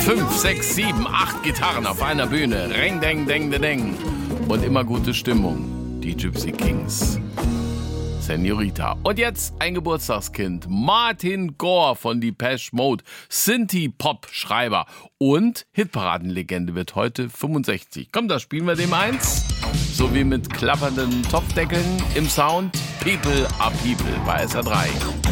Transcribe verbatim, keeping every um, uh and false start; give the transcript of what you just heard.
Fünf, sechs, sieben, acht Gitarren auf einer Bühne. Reng, deng, deng, de, deng. Und immer gute Stimmung. Die Gypsy Kings. Senorita. Und jetzt ein Geburtstagskind. Martin Gore von Depeche Mode. Synthie-Pop-Schreiber. Und Hitparadenlegende wird heute fünfundsechzig. Komm, da spielen wir dem eins. So wie mit klappernden Topfdeckeln im Sound. People are People bei S R drei.